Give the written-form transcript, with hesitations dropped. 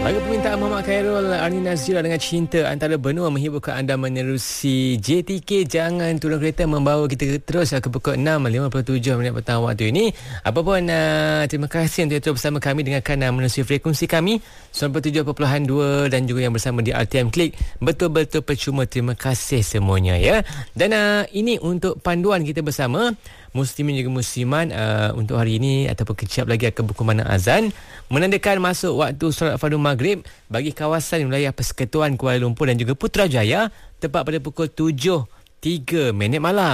Lagu permintaan Muhammad Khairul Arni Nazira dengan Cinta Antara Benua menghiburkan anda menerusi JTK. Jangan turun kereta, membawa kita terus ke pukul 6.57 minit petang waktu ini. Apapun, terima kasih untuk terus bersama kami, dengarkan menerusi frekuensi kami 97.2 dan juga yang bersama di RTM Klik. Betul-betul percuma, terima kasih semuanya ya. Dan ini untuk panduan kita bersama Muslimin juga Musliman untuk hari ini ataupun kejap lagi akan berkumandang azan menandakan masuk waktu solat fardu maghrib bagi kawasan wilayah Persekutuan Kuala Lumpur dan juga Putrajaya tepat pada pukul 7.03 malam.